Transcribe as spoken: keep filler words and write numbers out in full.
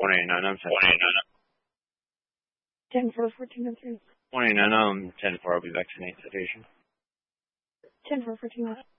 one eighty-nine, I'm ten. ten four fourteen oh three. one eighty-nine, I'm ten four, I'll be vaccinated citation. ten four fourteen oh three.